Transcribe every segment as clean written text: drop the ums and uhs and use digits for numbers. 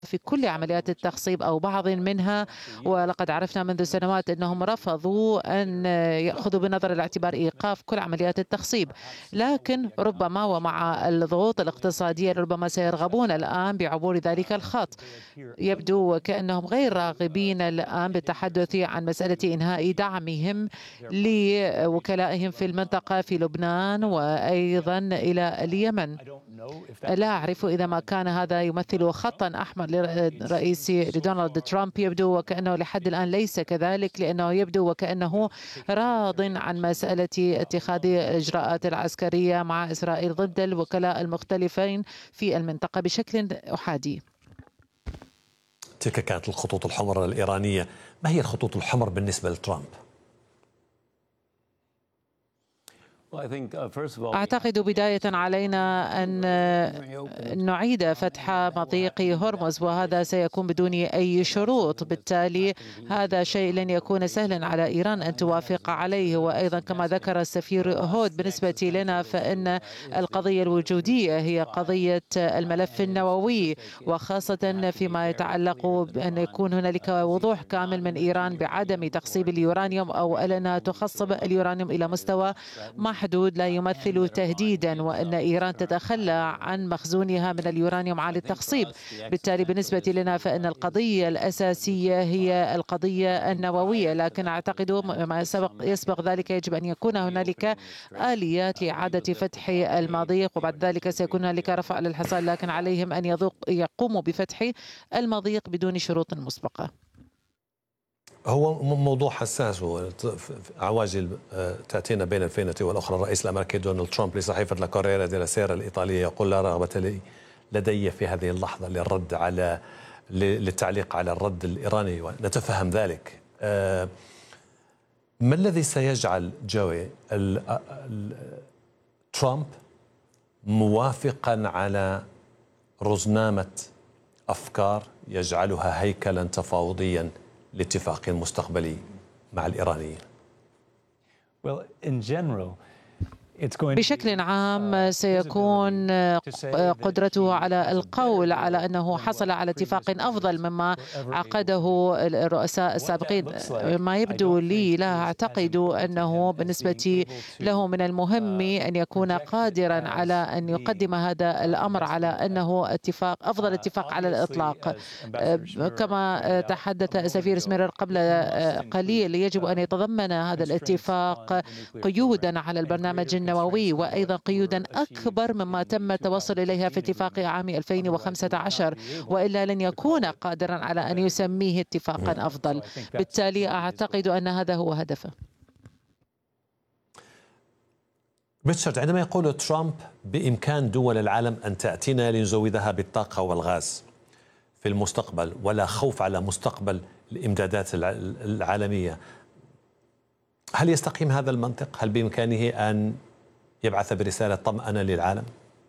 في كل عمليات التخصيب أو بعض منها، ولقد عرفنا منذ سنوات أنهم رفضوا أن يأخذوا بنظر الاعتبار إيقاف كل عمليات التخصيب، لكن ربما ومع الضغوط الاقتصادية ربما سيرغبون الآن بعبور ذلك الخط. يبدو وكأنهم غير راغبين الآن بالتحدث عن مسألة إنهاء دعمهم لوكلائهم في المنطقة في لبنان وأيضا إلى اليمن. لا أعرف إذا ما كان هذا يمثل خطا أحمر لرئيس دونالد ترامب. يبدو وكأنه لحد الآن ليس كذلك، لأنه يبدو وكأنه راض عن مسألة اتخاذ الإجراءات العسكرية مع إسرائيل ضد الوكلاء المختلفين في المنطقة بشكل أحادي. تلك كانت الخطوط الحمر الإيرانية. ما هي الخطوط الحمر بالنسبة لترامب؟ أعتقد بداية علينا أن نعيد فتح مضيق هرمز، وهذا سيكون بدون أي شروط. بالتالي هذا شيء لن يكون سهلا على إيران أن توافق عليه. وأيضا كما ذكر السفير هود، بالنسبة لنا فإن القضية الوجودية هي قضية الملف النووي، وخاصة فيما يتعلق بأن يكون هنالك وضوح كامل من إيران بعدم تخصيب اليورانيوم أو أنها تخصب اليورانيوم إلى مستوى محدود لا يمثل تهديدا، وأن إيران تتخلى عن مخزونها من اليورانيوم عالي التخصيب. بالتالي بالنسبة لنا فإن القضية الأساسية هي القضية النووية، لكن أعتقد ما يسبق ذلك يجب أن يكون هنالك آليات لإعادة فتح المضيق، وبعد ذلك سيكون هنالك رفع للحصار، لكن عليهم أن يقوموا بفتح المضيق بدون شروط مسبقة. هو موضوع حساس وعواجل تأتينا بين الفينة والأخرى. الرئيس الأمريكي دونالد ترامب لصحيفة لا كوريرا ديلا سيرا الإيطالية يقول: لا رغبة لدي في هذه اللحظة للتعليق على الرد الإيراني، ونتفهم ذلك. ما الذي سيجعل جوي ترامب موافقا على رزنامة أفكار يجعلها هيكلا تفاوضيا لاتفاق مستقبلي مع الإيرانيين؟ بشكل عام سيكون قدرته على القول على أنه حصل على اتفاق أفضل مما عقده الرؤساء السابقين. ما يبدو لي، لا أعتقد أنه بالنسبة له من المهم أن يكون قادرا على أن يقدم هذا الأمر على أنه أفضل اتفاق على الإطلاق. كما تحدث سفير سميرر قبل قليل، يجب أن يتضمن هذا الاتفاق قيودا على البرنامج النووي، وأيضا قيودا أكبر مما تم التوصل إليها في اتفاق عام 2015، وإلا لن يكون قادرا على أن يسميه اتفاقا أفضل. بالتالي أعتقد أن هذا هو هدفه. ريتشارد، عندما يقول ترامب بإمكان دول العالم أن تأتينا لنزودها بالطاقة والغاز في المستقبل ولا خوف على مستقبل الإمدادات العالمية، هل يستقيم هذا المنطق؟ هل بإمكانه أن يبعث برسالة طمأنة للعالم؟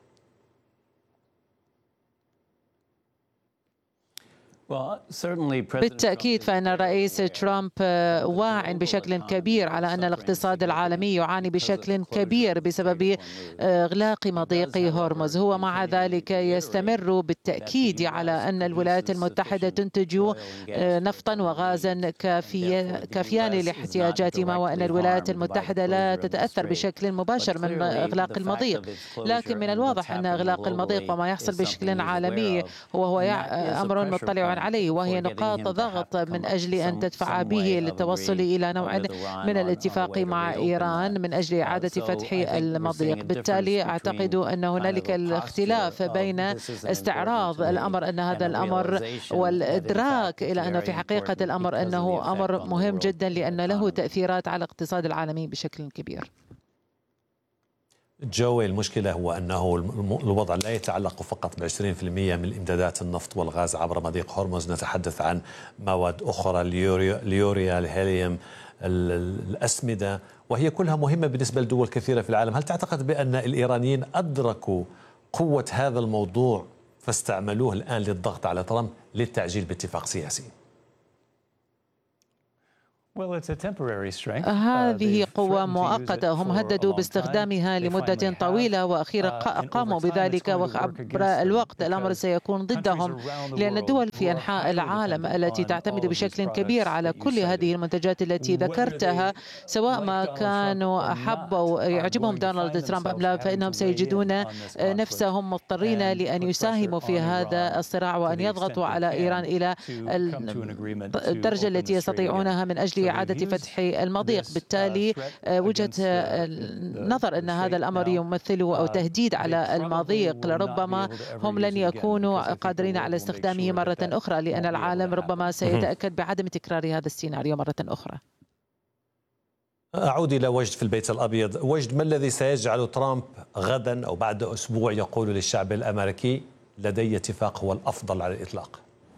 بالتأكيد فإن الرئيس ترامب واع بشكل كبير على أن الاقتصاد العالمي يعاني بشكل كبير بسبب إغلاق مضيق هرمز. هو مع ذلك يستمر بالتأكيد على أن الولايات المتحدة تنتج نفطا وغازا كافيان لاحتياجاتنا، وأن الولايات المتحدة لا تتأثر بشكل مباشر من إغلاق المضيق. لكن من الواضح أن إغلاق المضيق وما يحصل بشكل عالمي هو أمر مطلع عليه، وهي نقاط ضغط من أجل أن تدفع به للتوصل إلى نوع من الاتفاق مع إيران من أجل إعادة فتح المضيق. بالتالي أعتقد أن هنالك الاختلاف بين استعراض الأمر أن هذا الأمر والإدراك إلى أن في حقيقة الأمر أنه أمر مهم جدا، لأن له تأثيرات على الاقتصاد العالمي بشكل كبير. جوي، المشكلة هو أنه الوضع لا يتعلق فقط ب20% من إمدادات النفط والغاز عبر مضيق هرمز. نتحدث عن مواد أخرى، اليوريا، الهيليوم، الأسمدة، وهي كلها مهمة بالنسبة لدول كثيرة في العالم. هل تعتقد بأن الإيرانيين أدركوا قوة هذا الموضوع فاستعملوه الآن للضغط على ترامب للتعجيل باتفاق سياسي؟ هذه قوة مؤقتة، هم هددوا باستخدامها لمدة طويلة وأخيرا قاموا بذلك، وعبر الوقت الأمر سيكون ضدهم، لأن الدول في أنحاء العالم التي تعتمد بشكل كبير على كل هذه المنتجات التي ذكرتها، سواء ما كانوا أحبوا يعجبهم دونالد ترامب أم لا، فإنهم سيجدون نفسهم مضطرين لأن يساهموا في هذا الصراع وأن يضغطوا على إيران إلى الدرجة التي يستطيعونها من أجل إعادة فتح المضيق. بالتالي وجهة نظر أن هذا الأمر يمثل أو تهديد على المضيق، لربما هم لن يكونوا قادرين على استخدامه مرة أخرى، لأن العالم ربما سيتأكد بعدم تكرار هذا السيناريو مرة أخرى. أعود إلى وجد في البيت الأبيض. وجد، ما الذي سيجعل ترامب غدا أو بعد أسبوع يقول للشعب الأمريكي لدي اتفاق هو الأفضل على الإطلاق؟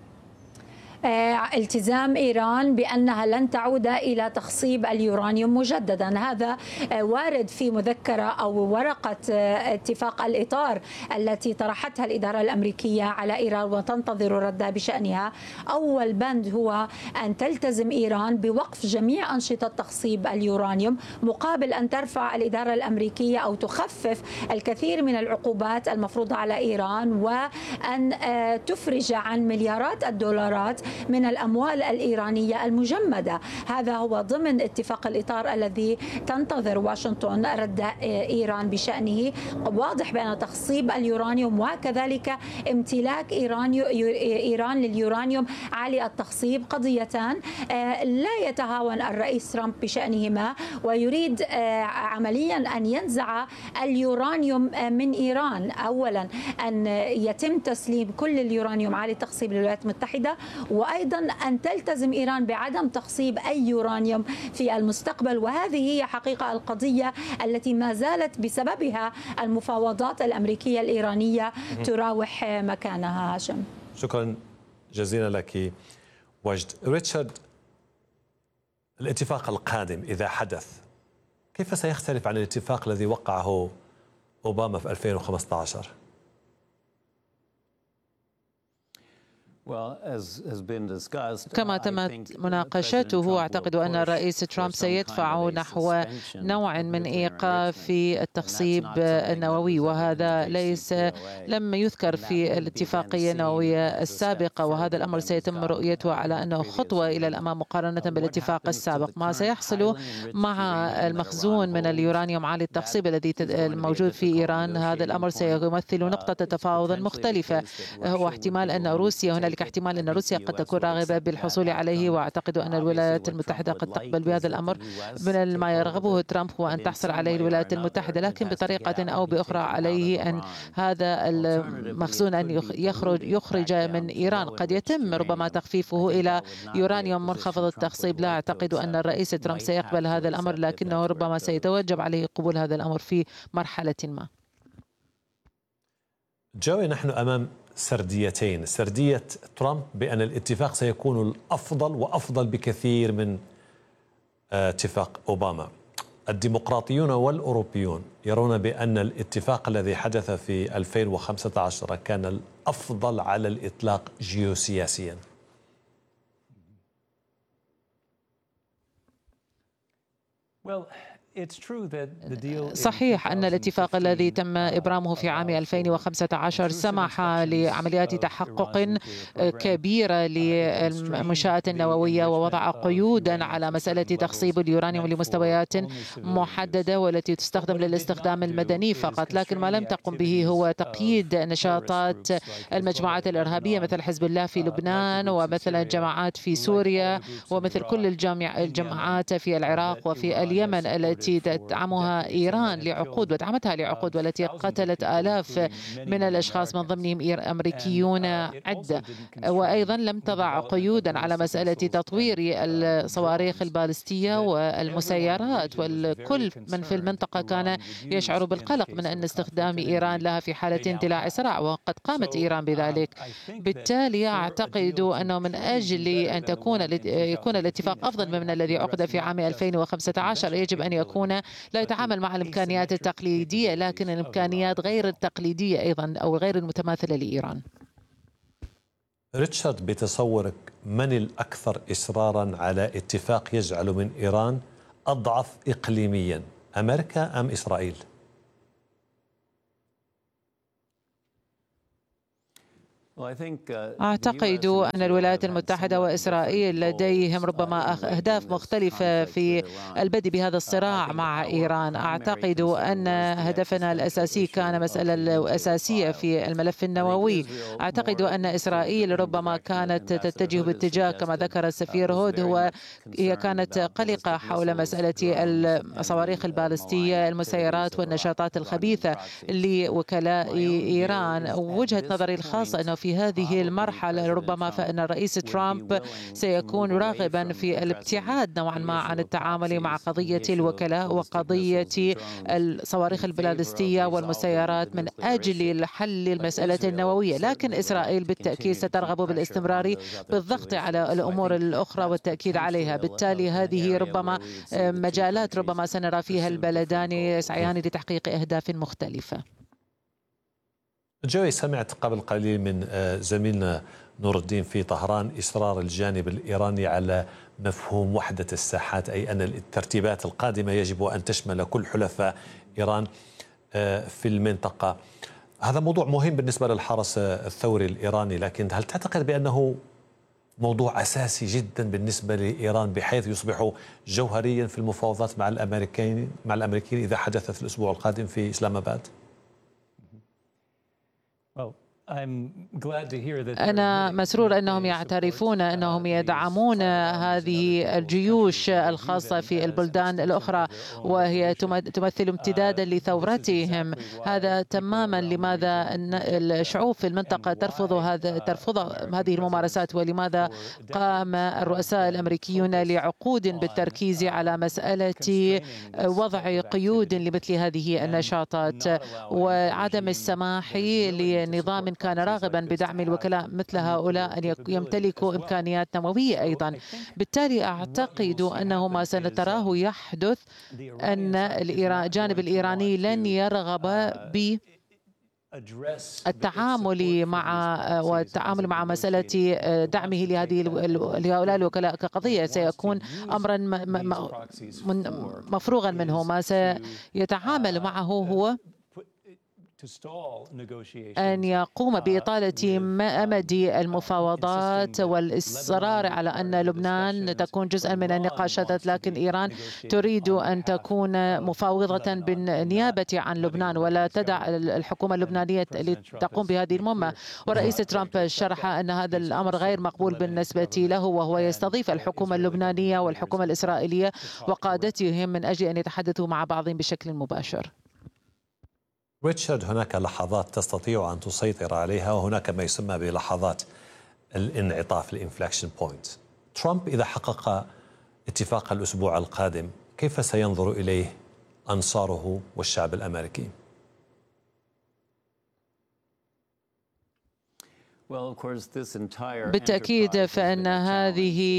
التزام إيران بأنها لن تعود إلى تخصيب اليورانيوم مجددا. هذا وارد في مذكرة أو ورقة اتفاق الإطار التي طرحتها الإدارة الأمريكية على إيران وتنتظر ردها بشأنها. أول بند هو أن تلتزم إيران بوقف جميع أنشطة تخصيب اليورانيوم مقابل أن ترفع الإدارة الأمريكية أو تخفف الكثير من العقوبات المفروضة على إيران، وأن تفرج عن مليارات الدولارات من الأموال الإيرانية المجمدة. هذا هو ضمن اتفاق الإطار الذي تنتظر واشنطن رد إيران بشأنه. واضح بأن تخصيب اليورانيوم وكذلك امتلاك إيران لليورانيوم عالي التخصيب قضيتان لا يتهاون الرئيس ترامب بشأنهما، ويريد عمليا أن ينزع اليورانيوم من إيران. أولا أن يتم تسليم كل اليورانيوم عالي التخصيب للولايات المتحدة، وأيضا أن تلتزم إيران بعدم تخصيب أي يورانيوم في المستقبل. وهذه هي حقيقة القضية التي ما زالت بسببها المفاوضات الأمريكية الإيرانية تراوح مكانها. هاشم، شكرا جزيلا لك وجد. ريتشارد، الاتفاق القادم إذا حدث كيف سيختلف عن الاتفاق الذي وقعه أوباما في 2015؟ كما تمت مناقشته، أعتقد أن الرئيس ترامب سيدفع نحو نوع من إيقاف التخصيب النووي، وهذا لم يذكر في الاتفاقية النووية السابقة، وهذا الأمر سيتم رؤيته على أنه خطوة إلى الأمام مقارنة بالاتفاق السابق. ما سيحصل مع المخزون من اليورانيوم عالي التخصيب الذي الموجود في إيران، هذا الأمر سيمثل نقطة تفاوض مختلفة. هو احتمال أن هنالك احتمال أن روسيا قد تكون راغبة بالحصول عليه، وأعتقد أن الولايات المتحدة قد تقبل بهذا الأمر. من ما يرغبه ترامب هو أن تحصل عليه الولايات المتحدة، لكن بطريقة أو بأخرى عليه أن هذا المخزون أن يخرج من إيران. قد يتم ربما تخفيفه إلى يورانيوم منخفض التخصيب. لا أعتقد أن الرئيس ترامب سيقبل هذا الأمر، لكنه ربما سيتوجب عليه قبول هذا الأمر في مرحلة ما. جوي، نحن أمام سرديتين: سردية ترامب بأن الاتفاق سيكون الأفضل وأفضل بكثير من اتفاق أوباما. الديمقراطيون والأوروبيون يرون بأن الاتفاق الذي حدث في 2015 كان الأفضل على الإطلاق جيوسياسيا. صحيح أن الاتفاق الذي تم إبرامه في عام 2015 سمح لعمليات تحقق كبيرة للمنشآت النووية، ووضع قيودا على مسألة تخصيب اليورانيوم لمستويات محددة والتي تستخدم للاستخدام المدني فقط. لكن ما لم تقم به هو تقييد نشاطات المجموعات الإرهابية مثل حزب الله في لبنان، ومثل الجماعات في سوريا، ومثل كل الجماعات في العراق وفي اليمن التي تدعمها إيران لعقود ودعمتها لعقود، والتي قتلت آلاف من الأشخاص من ضمنهم أمريكيون عدة. وأيضا لم تضع قيودا على مسألة تطوير الصواريخ البالستية والمسيرات، والكل من في المنطقة كان يشعر بالقلق من أن استخدام إيران لها في حالة اندلاع صراع، وقد قامت إيران بذلك. بالتالي أعتقد أنه من أجل أن يكون الاتفاق أفضل من الذي عقد في عام 2015 يجب أن يكون لا يتعامل مع الإمكانيات التقليدية، لكن الإمكانيات غير التقليدية أيضا أو غير المتماثلة لإيران. ريتشارد، بتصورك من الأكثر إصرارا على اتفاق يجعل من إيران أضعف إقليميا، أمريكا أم إسرائيل؟ أعتقد أن الولايات المتحدة وإسرائيل لديهم ربما أهداف مختلفة في البدء بهذا الصراع مع إيران. أعتقد أن هدفنا الأساسي كان مسألة أساسية في الملف النووي. أعتقد أن إسرائيل ربما كانت تتجه باتجاه كما ذكر السفير هود، هي كانت قلقة حول مسألة الصواريخ البالستية، المسيرات والنشاطات الخبيثة لوكلاء إيران. وجهة نظري الخاصة أنه في هذه المرحلة ربما فإن الرئيس ترامب سيكون راغبا في الابتعاد نوعا ما عن التعامل مع قضية الوكلاء وقضية الصواريخ البالستية والمسيرات من أجل حل المسألة النووية. لكن إسرائيل بالتأكيد سترغب بالاستمرار بالضغط على الأمور الأخرى والتأكيد عليها. بالتالي هذه ربما مجالات ربما سنرى فيها البلدان يسعيان لتحقيق أهداف مختلفة. جوي، سمعت قبل قليل من زميلنا نور الدين في طهران إصرار الجانب الإيراني على مفهوم وحدة الساحات، أي أن الترتيبات القادمة يجب أن تشمل كل حلفاء إيران في المنطقة. هذا موضوع مهم بالنسبة للحرس الثوري الإيراني، لكن هل تعتقد بأنه موضوع أساسي جدا بالنسبة لإيران بحيث يصبح جوهريا في المفاوضات مع الأمريكيين إذا حدثت الأسبوع القادم في إسلام آباد؟ أنا مسرور أنهم يعترفون أنهم يدعمون هذه الجيوش الخاصة في البلدان الأخرى، وهي تمثل امتدادا لثورتهم. هذا تماما لماذا الشعوب في المنطقة ترفض هذه الممارسات، ولماذا قام الرؤساء الأمريكيون لعقود بالتركيز على مسألة وضع قيود لمثل هذه النشاطات وعدم السماح لنظام كان راغبا بدعم الوكلاء مثل هؤلاء أن يمتلكوا إمكانيات نووية أيضا. بالتالي أعتقد أنه ما سنتراه يحدث أن الجانب الإيراني لن يرغب التعامل مع مسألة دعمه لهؤلاء الوكلاء كقضية. سيكون أمرا مفروغا منه. ما سيتعامل معه هو أن يقوم بإطالة أمد المفاوضات والإصرار على أن لبنان تكون جزءا من النقاشات، لكن إيران تريد أن تكون مفاوضة بالنيابة عن لبنان ولا تدع الحكومة اللبنانية لتقوم بهذه المهمة. والرئيس ترامب شرح أن هذا الأمر غير مقبول بالنسبة له، وهو يستضيف الحكومة اللبنانية والحكومة الإسرائيلية وقادتهم من أجل أن يتحدثوا مع بعضهم بشكل مباشر. ريتشارد، هناك لحظات تستطيع أن تسيطر عليها، وهناك ما يسمى بلحظات الانعطاف، الانفلاكشن بوينت. ترامب إذا حقق اتفاق الأسبوع القادم، كيف سينظر إليه أنصاره والشعب الأمريكي؟ بالتأكيد فإن هذا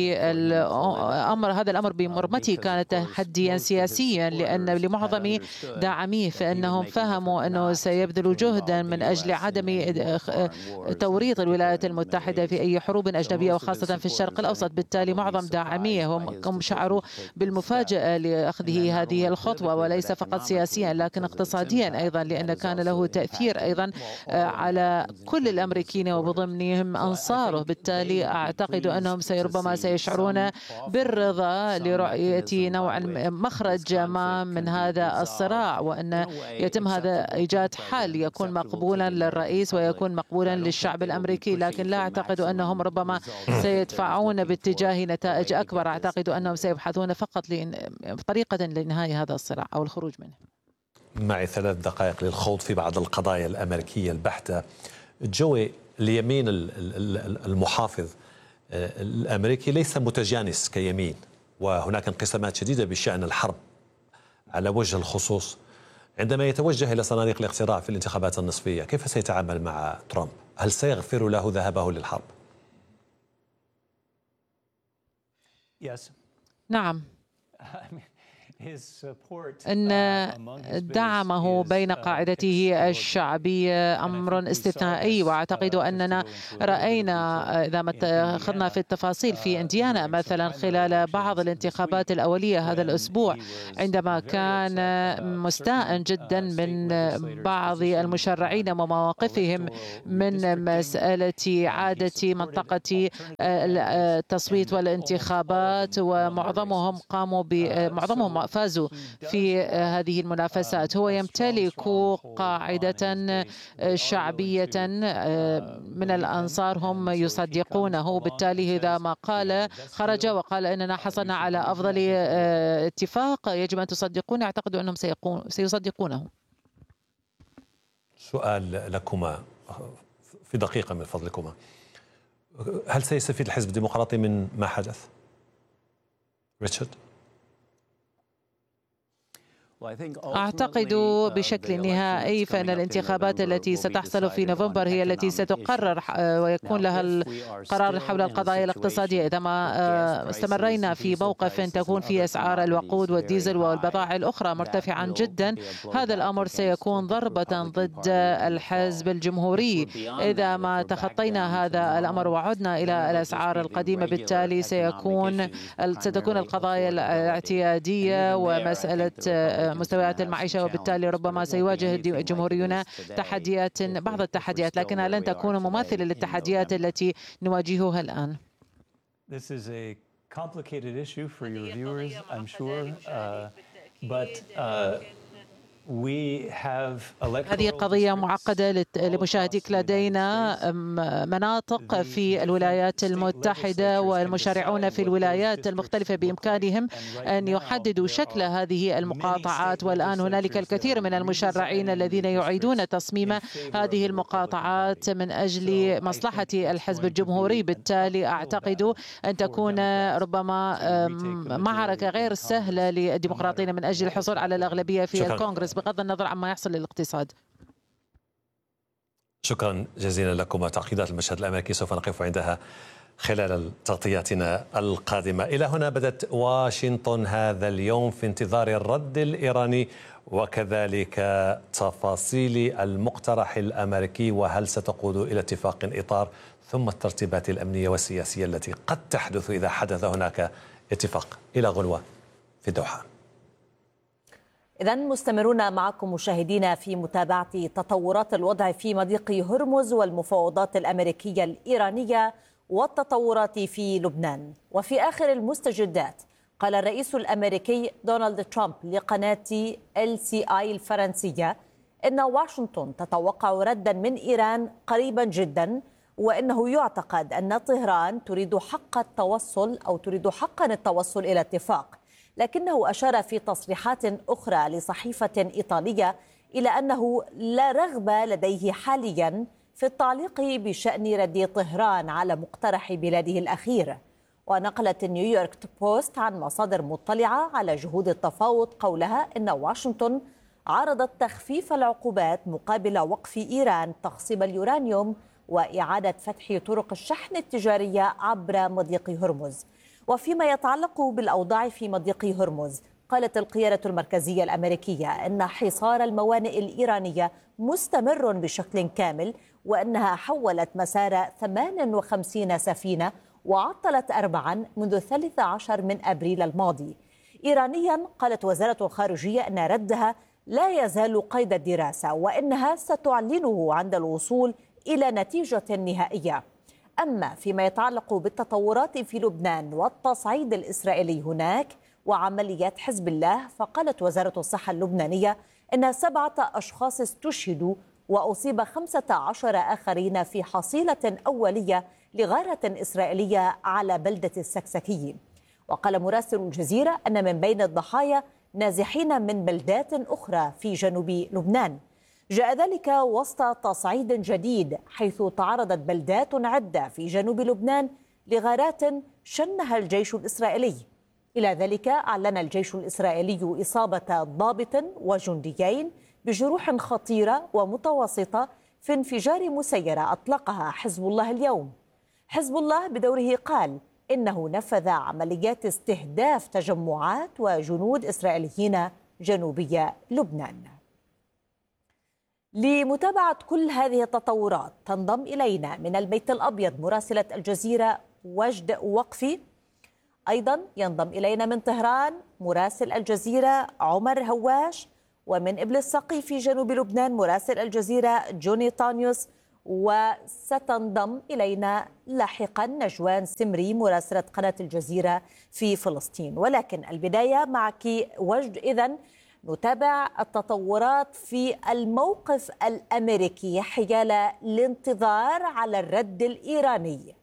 الأمر بمرمته كان تحديا سياسيا، لأن لمعظم داعميه فإنهم فهموا أنه سيبذل جهدا من أجل عدم توريط الولايات المتحدة في أي حروب أجنبية وخاصة في الشرق الأوسط. بالتالي معظم داعميه هم شعروا بالمفاجأة لأخذه هذه الخطوة، وليس فقط سياسيا لكن اقتصاديا أيضا، لأن كان له تأثير أيضا على كل الأمريكيين وبضمنهم أنصاره. بالتالي أعتقد أنهم ربما سيشعرون بالرضا لرؤية نوع مخرج ما من هذا الصراع، وأن يتم هذا إيجاد حل يكون مقبولا للرئيس ويكون مقبولا للشعب الأمريكي. لكن لا أعتقد أنهم ربما سيدفعون باتجاه نتائج أكبر. أعتقد أنهم سيبحثون فقط طريقة لإنهاء هذا الصراع أو الخروج منه. معي 3 دقائق للخوض في بعض القضايا الأمريكية البحتة. جوي، اليمين المحافظ الأمريكي ليس متجانس كيمين، وهناك انقسامات شديدة بشأن الحرب على وجه الخصوص. عندما يتوجه إلى صناديق الاقتراع في الانتخابات النصفية، كيف سيتعامل مع ترامب؟ هل سيغفر له ذهابه للحرب؟ نعم. أن دعمه بين قاعدته الشعبية أمر استثنائي، وأعتقد أننا رأينا إذا ما أخذنا في التفاصيل في إنديانا مثلا خلال بعض الانتخابات الأولية هذا الأسبوع، عندما كان مستاء جدا من بعض المشرعين ومواقفهم من مسألة إعادة منطقة التصويت والانتخابات، ومعظمهم معظمهم فازوا في هذه المنافسات. هو يمتلك قاعدة شعبية من الأنصار هم يصدقونه، بالتالي إذا ما قال خرج وقال أننا حصلنا على أفضل اتفاق يجب أن تصدقونه، أعتقد أنهم سيصدقونه. سؤال لكما في دقيقة من فضلكما، هل سيستفيد الحزب الديمقراطي من ما حدث؟ ريتشارد. أعتقد بشكل نهائي فإن الانتخابات التي ستحصل في نوفمبر هي التي ستقرر ويكون لها القرار حول القضايا الاقتصادية. إذا ما استمرينا في موقف تكون فيه أسعار الوقود والديزل والبضائع الأخرى مرتفعا جدا، هذا الأمر سيكون ضربة ضد الحزب الجمهوري. إذا ما تخطينا هذا الأمر وعدنا إلى الأسعار القديمة، بالتالي ستكون القضايا الاعتيادية ومسألة مستويات المعيشة، وبالتالي ربما سيواجه الجمهوريون بعض التحديات، لكنها لن تكون مماثلة للتحديات التي نواجهها الآن. This is a complicated issue for your viewers, I'm sure, but هذه قضية معقدة لمشاهديك. لدينا مناطق في الولايات المتحدة والمشرعون في الولايات المختلفة بإمكانهم أن يحددوا شكل هذه المقاطعات، والآن هنالك الكثير من المشرعين الذين يعيدون تصميم هذه المقاطعات من أجل مصلحة الحزب الجمهوري. بالتالي أعتقد أن تكون ربما معركة غير سهلة للديمقراطيين من أجل الحصول على الأغلبية في الكونغرس بغض النظر عما يحصل للاقتصاد. شكرا جزيلا لكم. تعقيدات المشهد الأمريكي سوف نقف عندها خلال تغطياتنا القادمة. إلى هنا بدأت واشنطن هذا اليوم في انتظار الرد الإيراني وكذلك تفاصيل المقترح الأمريكي، وهل ستقود إلى اتفاق إطار، ثم الترتيبات الأمنية والسياسية التي قد تحدث إذا حدث هناك اتفاق. إلى غلوة في الدوحة. إذن مستمرون معكم مشاهدينا في متابعة تطورات الوضع في مضيق هرمز والمفاوضات الأمريكية الإيرانية والتطورات في لبنان. وفي آخر المستجدات قال الرئيس الأمريكي دونالد ترامب لقناة LCI الفرنسية إن واشنطن تتوقع ردا من إيران قريبا جدا، وإنه يعتقد أن طهران تريد حقا التوصل إلى اتفاق. لكنه أشار في تصريحات أخرى لصحيفة إيطالية إلى أنه لا رغبة لديه حاليا في التعليق بشأن رد طهران على مقترح بلاده الأخير. ونقلت نيويورك بوست عن مصادر مطلعة على جهود التفاوض قولها إن واشنطن عرضت تخفيف العقوبات مقابل وقف إيران تخصيب اليورانيوم وإعادة فتح طرق الشحن التجارية عبر مضيق هرمز. وفيما يتعلق بالأوضاع في مضيق هرمز، قالت القيادة المركزية الأمريكية أن حصار الموانئ الإيرانية مستمر بشكل كامل، وأنها حولت مسار 58 سفينة وعطلت 4 منذ 13 من أبريل الماضي. إيرانيا قالت وزارة الخارجية أن ردها لا يزال قيد الدراسة، وأنها ستعلنه عند الوصول إلى نتيجة نهائية. أما فيما يتعلق بالتطورات في لبنان والتصعيد الإسرائيلي هناك وعمليات حزب الله، فقالت وزارة الصحة اللبنانية أن 7 أشخاص استشهدوا وأصيب 15 آخرين في حصيلة أولية لغارة إسرائيلية على بلدة السكسكي. وقال مراسل الجزيرة أن من بين الضحايا نازحين من بلدات أخرى في جنوب لبنان. جاء ذلك وسط تصعيد جديد، حيث تعرضت بلدات عدة في جنوب لبنان لغارات شنها الجيش الإسرائيلي. إلى ذلك أعلن الجيش الإسرائيلي إصابة ضابط وجنديين بجروح خطيرة ومتوسطة في انفجار مسيرة أطلقها حزب الله اليوم. حزب الله بدوره قال إنه نفذ عمليات استهداف تجمعات وجنود إسرائيليين جنوبي لبنان. لمتابعة كل هذه التطورات تنضم إلينا من البيت الأبيض مراسلة الجزيرة وجد وقفي. أيضا ينضم إلينا من طهران مراسل الجزيرة عمر هواش، ومن إبل-السقي في جنوب لبنان مراسل الجزيرة جوني طانيوس، وستنضم إلينا لاحقا نجوان سمري مراسلة قناة الجزيرة في فلسطين. ولكن البداية معك وجد. إذن نتابع التطورات في الموقف الأمريكي حيال الانتظار على الرد الإيراني.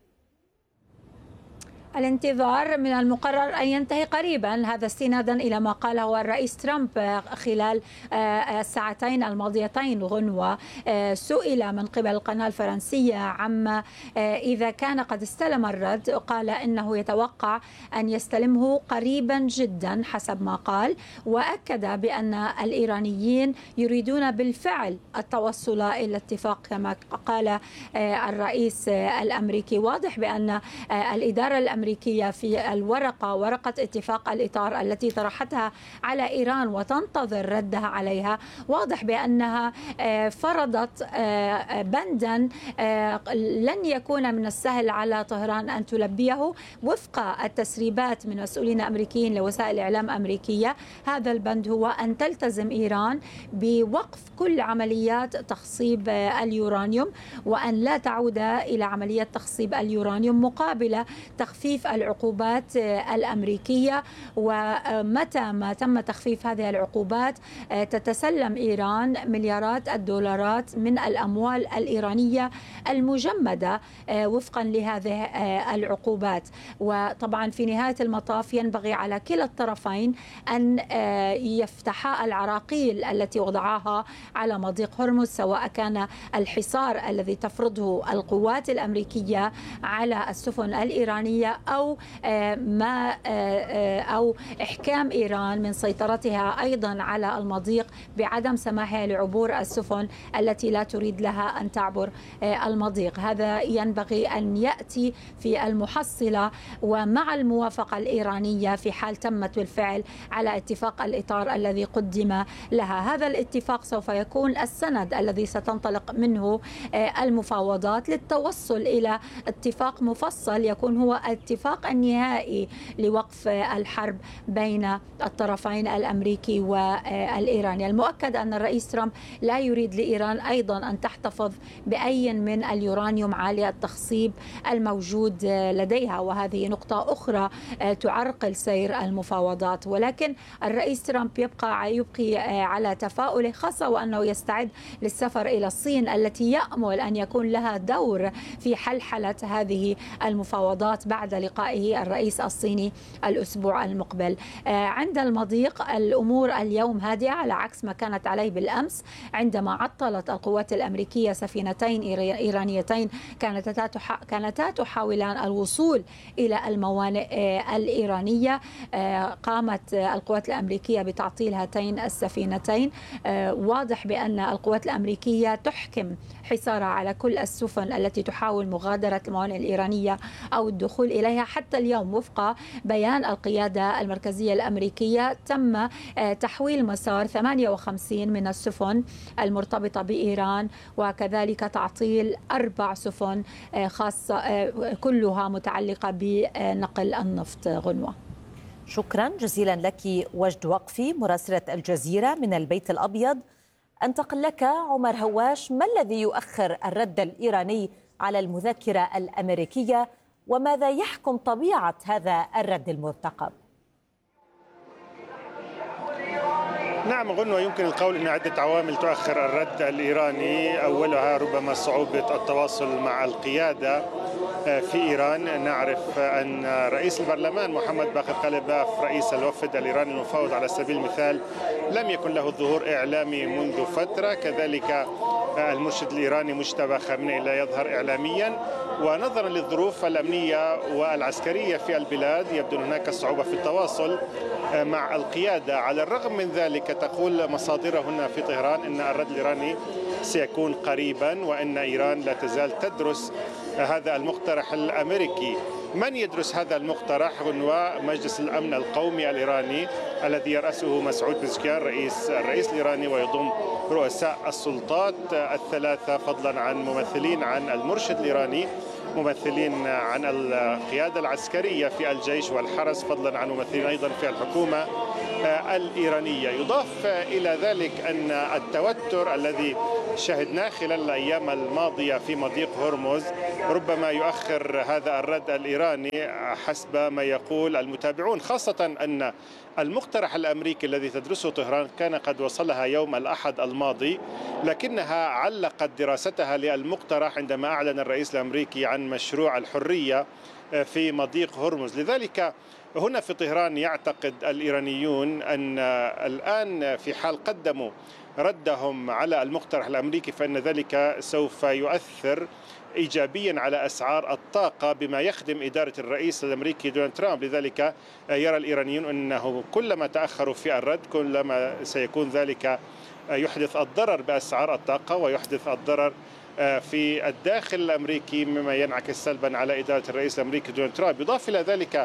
الانتظار من المقرر أن ينتهي قريبا، هذا استنادا إلى ما قاله الرئيس ترامب خلال الساعتين الماضيتين. غنوة سئل من قبل القناة الفرنسية عما إذا كان قد استلم الرد، قال إنه يتوقع أن يستلمه قريبا جدا حسب ما قال، وأكد بأن الإيرانيين يريدون بالفعل التوصل إلى اتفاق كما قال الرئيس الأمريكي. واضح بأن الإدارة الأمريكية في ورقة اتفاق الإطار التي طرحتها على إيران وتنتظر ردها عليها، واضح بأنها فرضت بندا لن يكون من السهل على طهران أن تلبيه وفق التسريبات من مسؤولين أمريكيين لوسائل إعلام أمريكية. هذا البند هو أن تلتزم إيران بوقف كل عمليات تخصيب اليورانيوم، وأن لا تعود إلى عملية تخصيب اليورانيوم مقابل تخفيف العقوبات الأمريكية. ومتى ما تم تخفيف هذه العقوبات تتسلم إيران مليارات الدولارات من الأموال الإيرانية المجمدة وفقا لهذه العقوبات. وطبعا في نهاية المطاف ينبغي على كلا الطرفين أن يفتحا العراقيل التي وضعاها على مضيق هرمز، سواء كان الحصار الذي تفرضه القوات الأمريكية على السفن الإيرانية أو إحكام إيران من سيطرتها أيضا على المضيق بعدم سماحها لعبور السفن التي لا تريد لها أن تعبر المضيق. هذا ينبغي أن يأتي في المحصلة ومع الموافقة الإيرانية في حال تمت بالفعل على اتفاق الإطار الذي قدم لها. هذا الاتفاق سوف يكون السند الذي ستنطلق منه المفاوضات للتوصل إلى اتفاق مفصل يكون هو الاتفاق النهائي لوقف الحرب بين الطرفين الأمريكي والإيراني. المؤكد أن الرئيس ترامب لا يريد لإيران أيضا أن تحتفظ بأي من اليورانيوم عالي التخصيب الموجود لديها، وهذه نقطة أخرى تعرقل سير المفاوضات. ولكن الرئيس ترامب يبقي على تفاؤله، خاصة وأنه يستعد للسفر إلى الصين التي يأمل أن يكون لها دور في حلحلة هذه المفاوضات بعد لقائه الرئيس الصيني الأسبوع المقبل. عند المضيق الأمور اليوم هادئة على عكس ما كانت عليه بالأمس عندما عطلت القوات الأمريكية سفينتين إيرانيتين كانتا تحاولان الوصول إلى الموانئ الإيرانية. قامت القوات الأمريكية بتعطيل هاتين السفينتين. واضح بأن القوات الأمريكية تحكم حصارها على كل السفن التي تحاول مغادرة الموانئ الإيرانية أو الدخول إليها. حتى اليوم وفق بيان القيادة المركزية الأمريكية تم تحويل مسار 58 من السفن المرتبطة بإيران، وكذلك تعطيل 4 سفن خاصة كلها متعلقة بنقل النفط. غنوة، شكرا جزيلا لك وجد وقفي مراسلة الجزيرة من البيت الأبيض. أنتقل لك عمر هواش. ما الذي يؤخر الرد الإيراني على المذكرة الأمريكية، وماذا يحكم طبيعة هذا الرد المرتقب؟ نعم غنوة، يمكن القول أن عدة عوامل تؤخر الرد الإيراني. أولها ربما صعوبة التواصل مع القيادة في إيران. نعرف أن رئيس البرلمان محمد باقر قليباف رئيس الوفد الإيراني المفاوض على سبيل المثال لم يكن له ظهور إعلامي منذ فترة، كذلك المرشد الإيراني مجتبى خامنئي لا يظهر إعلاميا. ونظرا للظروف الأمنية والعسكرية في البلاد يبدو أن هناك صعوبة في التواصل مع القيادة. على الرغم من ذلك تقول مصادر هنا في طهران أن الرد الإيراني سيكون قريبا، وأن إيران لا تزال تدرس هذا المقترح الأمريكي. من يدرس هذا المقترح هو مجلس الأمن القومي الإيراني الذي يرأسه مسعود بزكيان الرئيس الإيراني، ويضم رؤساء السلطات الثلاثة، فضلا عن ممثلين عن المرشد الإيراني، ممثلين عن القيادة العسكرية في الجيش والحرس، فضلا عن ممثلين أيضا في الحكومة الإيرانية. يضاف إلى ذلك أن التوتر الذي شهدناه خلال الأيام الماضية في مضيق هرمز ربما يؤخر هذا الرد الإيراني حسب ما يقول المتابعون، خاصة أن المقترح الأمريكي الذي تدرسه طهران كان قد وصلها يوم الأحد الماضي، لكنها علقت دراستها للمقترح عندما أعلن الرئيس الأمريكي عن مشروع الحرية في مضيق هرمز. لذلك هنا في طهران يعتقد الإيرانيون أن الآن في حال قدموا ردهم على المقترح الأمريكي فإن ذلك سوف يؤثر إيجابيا على أسعار الطاقة بما يخدم إدارة الرئيس الأمريكي دونالد ترامب. لذلك يرى الإيرانيون أنه كلما تأخروا في الرد كلما سيكون ذلك يحدث الضرر بأسعار الطاقة ويحدث الضرر في الداخل الأمريكي، مما ينعكس سلبا على إدارة الرئيس الأمريكي دونالد ترامب. يضاف إلى ذلك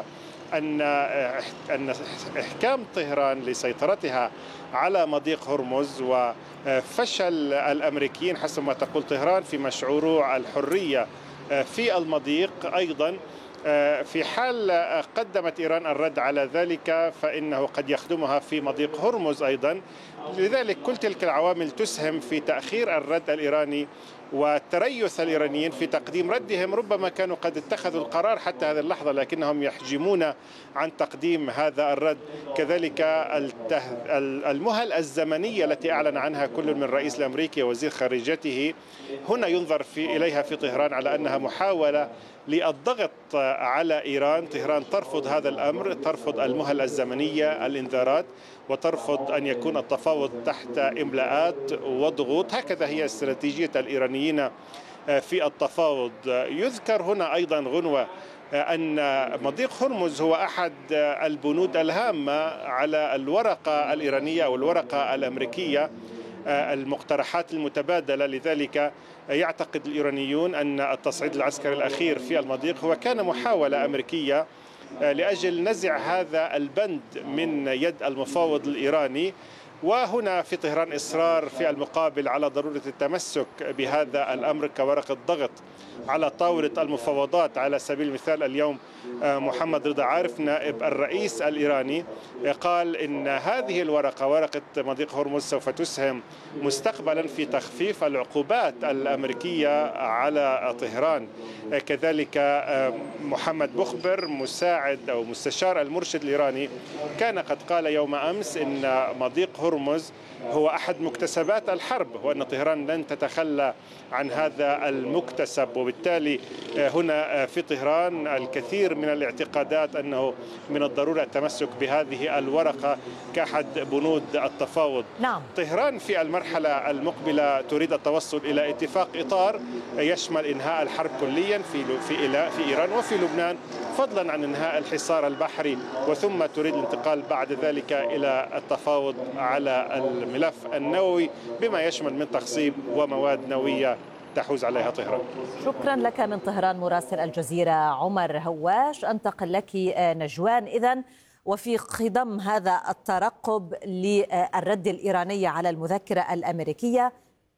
أن إحكام طهران لسيطرتها على مضيق هرمز وفشل الأمريكيين حسب ما تقول طهران في مشروع الحرية في المضيق أيضا، في حال قدمت إيران الرد على ذلك فإنه قد يخدمها في مضيق هرمز أيضا. لذلك كل تلك العوامل تسهم في تأخير الرد الإيراني وتريث الإيرانيين في تقديم ردهم. ربما كانوا قد اتخذوا القرار حتى هذه اللحظة لكنهم يحجمون عن تقديم هذا الرد. كذلك المهل الزمنية التي أعلن عنها كل من الرئيس الأمريكي ووزير خارجيته هنا ينظر إليها في طهران على أنها محاولة للضغط على إيران. طهران ترفض هذا الأمر، ترفض المهل الزمنية، الإنذارات، وترفض أن يكون التفاوض تحت إملاءات وضغوط. هكذا هي استراتيجية الإيرانيين في التفاوض. يذكر هنا أيضا غنوة أن مضيق هرمز هو أحد البنود الهامة على الورقة الإيرانية أو الورقة الأمريكية، المقترحات المتبادلة. لذلك يعتقد الإيرانيون أن التصعيد العسكري الأخير في المضيق هو كان محاولة أمريكية لأجل نزع هذا البند من يد المفاوض الإيراني. وهنا في طهران إصرار في المقابل على ضرورة التمسك بهذا الأمر كورقة ضغط على طاولة المفاوضات. على سبيل المثال اليوم محمد رضا عارف نائب الرئيس الإيراني قال إن هذه الورقة، ورقة مضيق هرمز، سوف تسهم مستقبلا في تخفيف العقوبات الأمريكية على طهران. كذلك محمد بخبر مساعد أو مستشار المرشد الإيراني كان قد قال يوم أمس إن مضيق هرمز هو أحد مكتسبات الحرب وأن طهران لن تتخلى عن هذا المكتسب. وبالتالي هنا في طهران الكثير من الاعتقادات أنه من الضرورة التمسك بهذه الورقة كأحد بنود التفاوض. نعم. طهران في المرحلة المقبلة تريد التوصل إلى اتفاق إطار يشمل إنهاء الحرب كليا في إيران وفي لبنان، فضلا عن إنهاء الحصار البحري، وثم تريد الانتقال بعد ذلك إلى التفاوض على الملف النووي بما يشمل من تخصيب ومواد نووية تحوز عليها طهران. شكرا لك من طهران مراسل الجزيرة عمر هواش. أنتقل لك نجوان. إذن وفي خضم هذا الترقب للرد الإيراني على المذكرة الأمريكية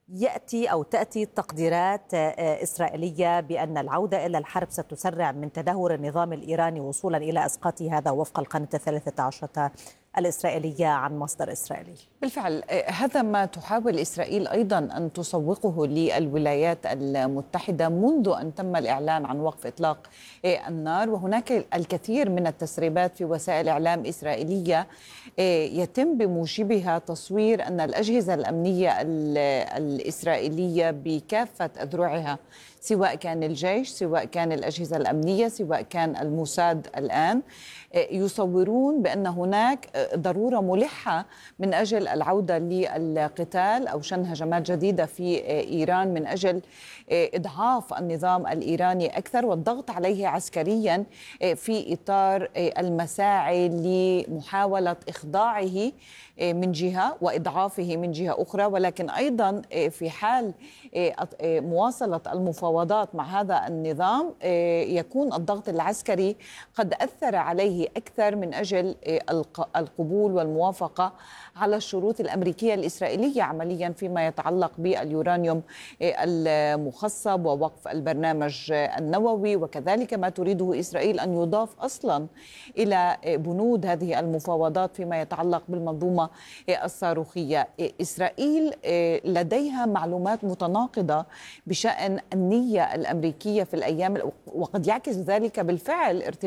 تأتي تقديرات إسرائيلية بأن العودة إلى الحرب ستسرع من تدهور النظام الإيراني وصولا إلى إسقاطه، هذا وفق القناة 13 الإسرائيلية عن مصدر إسرائيلي. بالفعل هذا ما تحاول إسرائيل أيضا أن تسوقه للولايات المتحدة منذ أن تم الإعلان عن وقف إطلاق النار. وهناك الكثير من التسريبات في وسائل إعلام إسرائيلية يتم بموجبها تصوير أن الأجهزة الأمنية الإسرائيلية بكافة أذرعها، سواء كان الجيش، سواء كان الأجهزة الأمنية، سواء كان الموساد الآن، يصورون بأن هناك ضرورة ملحة من أجل العودة للقتال أو شن هجمات جديدة في إيران من أجل إضعاف النظام الإيراني أكثر والضغط عليه عسكريا في إطار المساعي لمحاولة إخضاعه من جهة وإضعافه من جهة أخرى. ولكن أيضا في حال مواصلة المفاوضات المفاوضات مع هذا النظام يكون الضغط العسكري قد أثر عليه أكثر من أجل القبول والموافقة على الشروط الأمريكية الإسرائيلية عمليا فيما يتعلق باليورانيوم المخصب ووقف البرنامج النووي، وكذلك ما تريده إسرائيل أن يضاف أصلا إلى بنود هذه المفاوضات فيما يتعلق بالمنظومة الصاروخية. إسرائيل لديها معلومات متناقضة بشأن النية الأمريكية في الأيام، وقد يعكس ذلك بالفعل